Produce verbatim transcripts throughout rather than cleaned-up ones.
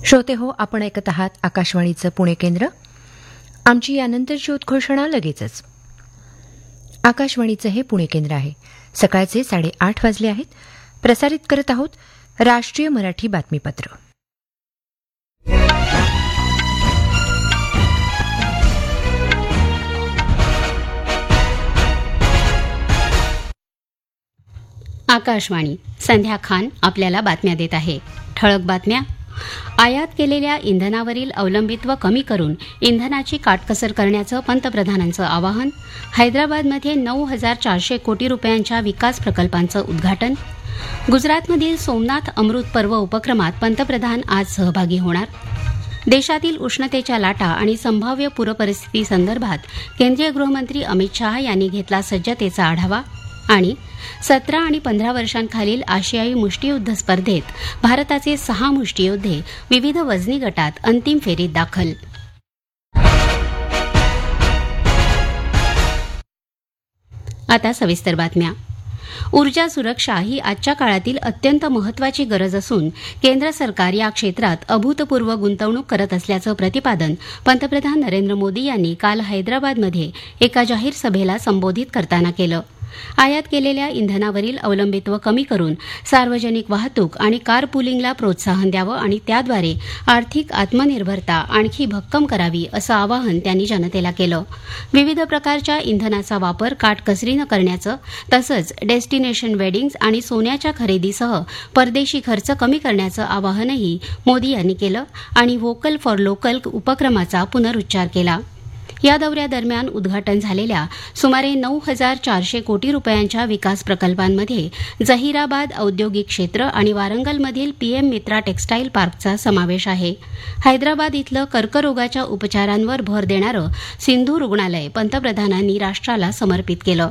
श्रोते हो, आपण ऐकत आहात आकाशवाणीचं पुणे केंद्र. आमची यानंतरची उद्घोषणा लगेचच. आकाशवाणीचं हे पुणे केंद्र आहे. सकाळचे साडेआठ वाजले आहेत. प्रसारित करत आहोत राष्ट्रीय मराठी बातमीपत्र. आकाशवाणी. संध्या खान आपल्याला बातम्या देत आहे. ठळक बातम्या. आयात केलेल्या इंधनावरील अवलंबित्व कमी करून इंधनाची काटकसर करण्याचं पंतप्रधानांचं आवाहन. हैदराबादमध्ये नऊ हजार चारशे कोटी रुपयांच्या विकास प्रकल्पांचं उद्घाटन. गुजरातमधील सोमनाथ अमृत पर्व उपक्रमात पंतप्रधान आज सहभागी होणार. देशातील उष्णतेच्या लाटा आणि संभाव्य पूरपरिस्थितीसंदर्भात केंद्रीय गृहमंत्री अमित शाह यांनी घेतला सज्जतेचा आढावा. आणि सतरा आणि पंधरा वर्षांखालील आशियाई मुष्टियुद्ध स्पर्धेत भारताचे सहा मुष्टियोद्धे विविध वजनी गटात अंतिम फेरीत दाखल. आता सविस्तर बातम्या. ऊर्जा सुरक्षा ही आजच्या काळातील अत्यंत महत्वाची गरज असून केंद्र सरकार या क्षेत्रात अभूतपूर्व गुंतवणूक करत असल्याचं प्रतिपादन पंतप्रधान नरेंद्र मोदी यांनी काल हैदराबादमध्ये एका जाहीर सभेला संबोधित करताना केलं. आयात केलेल्या इंधनावरील अवलंबित्व कमी करून सार्वजनिक वाहतूक आणि कार पुलिंगला प्रोत्साहन द्यावं आणि त्याद्वारे आर्थिक आत्मनिर्भरता आणखी भक्कम करावी असं आवाहन त्यांनी जनतेला केलं. विविध प्रकारच्या इंधनाचा वापर काटकसरीनं करण्याचं तसंच डेस्टिनेशन वेडिंग्ज आणि सोन्याच्या खरेदीसह परदेशी खर्च कमी करण्याचं आवाहनही मोदी यांनी केलं आणि व्होकल फॉर लोकल उपक्रमाचा पुनरुच्चार केला. या दौऱ्यादरम्यान उद्घाटन झालेल्या सुमारे नऊ हजार चारशे कोटी रुपयांच्या विकास प्रकल्पांमध्ये जहिराबाद औद्योगिक क्षेत्र आणि वारंगलमधील पीएम मित्रा टेक्स्टाईल पार्कचा समावेश आहे. हैदराबाद इथलं कर्करोगाच्या उपचारांवर भर देणारं सिंधू रुग्णालय पंतप्रधानांनी राष्ट्राला समर्पित केलं.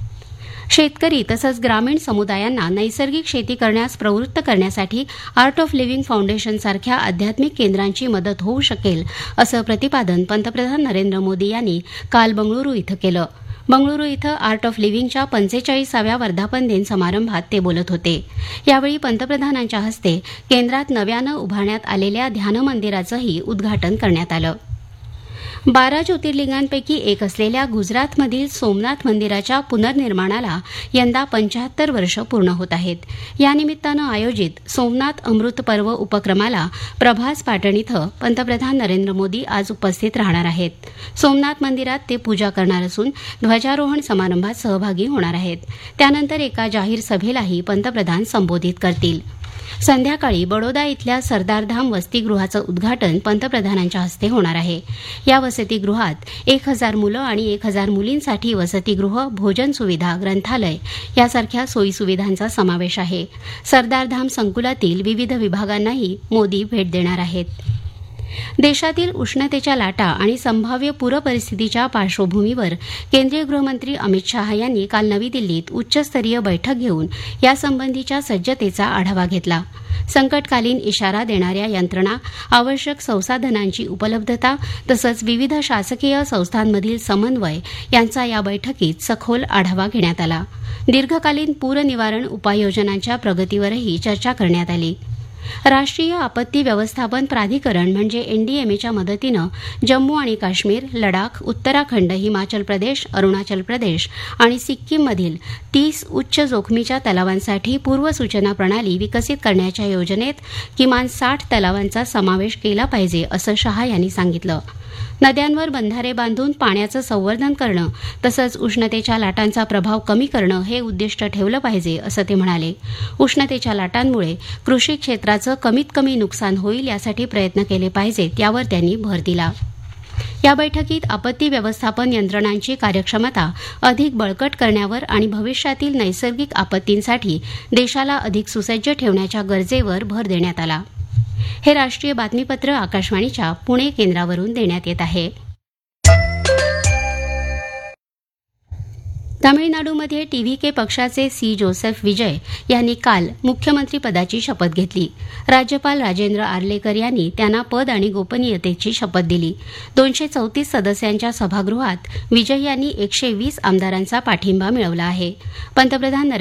शेतकरी तसंच ग्रामीण समुदायांना नैसर्गिक शेती करण्यास प्रवृत्त करण्यासाठी आर्ट ऑफ लिव्हिंग फाउंडेशनसारख्या आध्यात्मिक केंद्रांची मदत होऊ शकेल असं प्रतिपादन पंतप्रधान नरेंद्र मोदी यांनी काल बंगळुरू इथं केलं. बंगळुरू इथं आर्ट ऑफ लिव्हिंगच्या पंचेचाळीसाव्या वर्धापन दिन समारंभात ते बोलत होते. यावेळी पंतप्रधानांच्या हस्ते केंद्रात नव्यानं उभारण्यात आलेल्या ध्यानमंदिराचंही उद्घाटन करण्यात आलं. बारा ज्योतिर्लिंगांपैकी एक असलेल्या गुजरातमधील सोमनाथ मंदिराच्या पुनर्निर्माणाला यंदा पंचाहत्तर वर्ष पूर्ण होत आहेत. या निमित्तानं आयोजित सोमनाथ अमृत पर्व उपक्रमाला प्रभास पाटण इथं पंतप्रधान नरेंद्र मोदी आज उपस्थित राहणार आहेत. सोमनाथ मंदिरात ते पूजा करणार असून ध्वजारोहण समारंभात सहभागी होणार आहेत. त्यानंतर एका जाहीर सभेलाही पंतप्रधान संबोधित करतील. संध्याकाळी बडोदा इथल्या सरदारधाम वसतिगृहाचं उद्घाटन पंतप्रधानांच्या हस्ते होणार आहे. या वसतिगृहात एक हजार मुलं आणि एक हजार मुलींसाठी वसतिगृह, भोजन सुविधा, ग्रंथालय यासारख्या सोयीसुविधांचा समावेश आहे. सरदारधाम संकुलातील विविध विभागांनाही मोदी भेट देणार आहेत. देशातील उष्णतेच्या लाटा आणि संभाव्य पूरपरिस्थितीच्या पार्श्वभूमीवर केंद्रीय गृहमंत्री अमित शाह यांनी काल नवी दिल्लीत उच्चस्तरीय बैठक घेऊन यासंबंधीच्या सज्जतेचा आढावा घेतला. संकटकालीन इशारा देणाऱ्या यंत्रणा, आवश्यक संसाधनांची उपलब्धता तसंच विविध शासकीय संस्थांमधील समन्वय यांचा या बैठकीत सखोल आढावा घेण्यात आला. दीर्घकालीन पूरनिवारण उपाययोजनांच्या प्रगतीवरही चर्चा करण्यात आली. राष्ट्रीय आपत्ती व्यवस्थापन प्राधिकरण म्हणजे एनडीएमएच्या मदतीनं जम्मू आणि काश्मीर, लडाख, उत्तराखंड, हिमाचल प्रदेश, अरुणाचल प्रदेश आणि सिक्कीममधील तीस उच्च जोखमीच्या तलावांसाठी पूर्वसूचना प्रणाली विकसित करण्याच्या योजनेत किमान साठ तलावांचा समावेश केला पाहिजे असं शाह यांनी सांगितलं. नद्यांवर बंधारे बांधून पाण्याचं संवर्धन करणं तसंच उष्णतेच्या लाटांचा प्रभाव कमी करणं हे उद्दिष्ट ठेवलं पाहिजे असं ते म्हणाले. उष्णतेच्या लाटांमुळे कृषी क्षेत्राचं कमीत कमी नुकसान होईल यासाठी प्रयत्न केले पाहिजेत यावर त्यांनी भर दिला. या बैठकीत आपत्ती व्यवस्थापन यंत्रणांची कार्यक्षमता अधिक बळकट करण्यावर आणि भविष्यातील नैसर्गिक आपत्तींसाठी देशाला अधिक सुसज्ज ठेवण्याच्या गरजेवर भर देण्यात आला. हे राष्ट्रीय बातमीपत्र आकाशवाणीच्या पुणे केंद्रावरून देण्यात येत आहे. तामिळनाडूमध्ये टीव्हीके पक्षाचे सी जोसेफ विजय यांनी काल मुख्यमंत्रीपदाची शपथ घेतली. राज्यपाल राजेंद्र आर्लेकर यांनी त्यांना पद आणि गोपनीयतेची शपथ दिली. दोनशे चौतीस सदस्यांच्या सभागृहात विजय यांनी एकशे वीस आमदारांचा पाठिंबा मिळवला आहे. पंतप्रधान